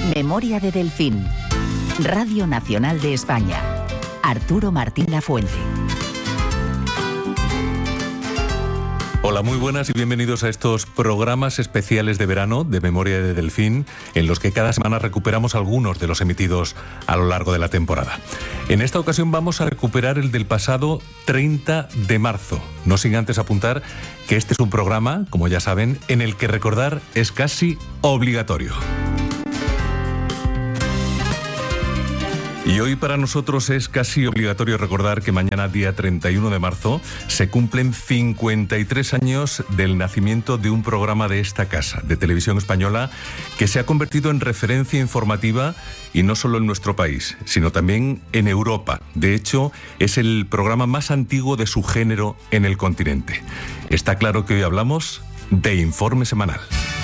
Memoria de Delfín. Radio Nacional de España. Arturo Martín Lafuente. Hola, muy buenas y bienvenidos a estos programas especiales de verano de Memoria de Delfín, en los que cada semana recuperamos algunos de los emitidos a lo largo de la temporada. En esta ocasión vamos a recuperar el del pasado 30 de marzo, no sin antes apuntar que este es un programa, como ya saben, en el que recordar es casi obligatorio. Y hoy para nosotros es casi obligatorio recordar que mañana, día 31 de marzo, se cumplen 53 años del nacimiento de un programa de esta casa, de Televisión Española, que se ha convertido en referencia informativa y no solo en nuestro país, sino también en Europa. De hecho, es el programa más antiguo de su género en el continente. Está claro que hoy hablamos de Informe Semanal.